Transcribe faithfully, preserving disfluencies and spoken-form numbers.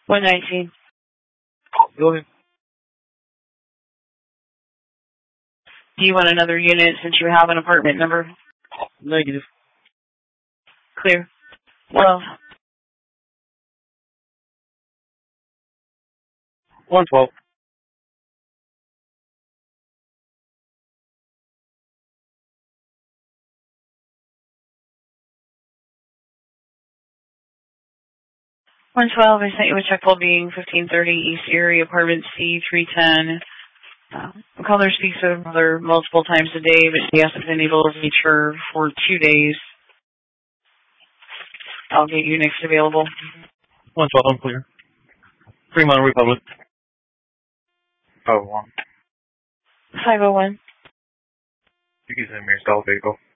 one nineteen. Go ahead. Do you want another unit since you have an apartment number? Negative. Clear. Well, one twelve. one twelve, I sent you a check call being fifteen thirty East Erie, apartment C three ten. Uh, the caller speaks to the mother multiple times a day, but she hasn't been able to reach her for two days. I'll get you next available. one twelve, I'm clear. Fremont Republic. Oh, one. five oh one. You can send me your cell vehicle.